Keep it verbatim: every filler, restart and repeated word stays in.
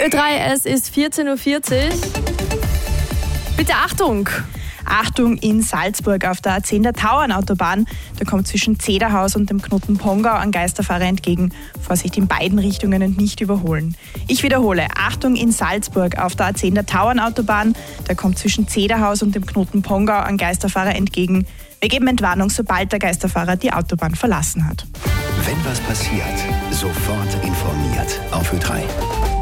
Ö drei, es ist vierzehn Uhr vierzig. Bitte Achtung! Achtung in Salzburg auf der A zehn der Tauernautobahn. Da kommt zwischen Zederhaus und dem Knoten Pongau ein Geisterfahrer entgegen. Vorsicht in beiden Richtungen und nicht überholen. Ich wiederhole, Achtung in Salzburg auf der A zehn der Tauernautobahn. Da kommt zwischen Zederhaus und dem Knoten Pongau ein Geisterfahrer entgegen. Wir geben Entwarnung, sobald der Geisterfahrer die Autobahn verlassen hat. Wenn was passiert, sofort informiert auf Ö drei.